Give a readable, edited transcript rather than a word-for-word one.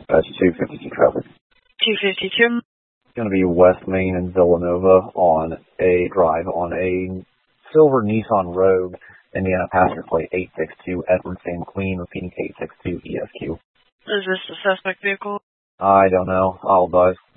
That's 252 traffic. 252. It's going to be West Main and Villanova on a drive on a silver Nissan Rogue, Indiana passenger plate 862 Edward St. Queen, repeating 862 ESQ. Is this the suspect vehicle? I don't know. I'll advise.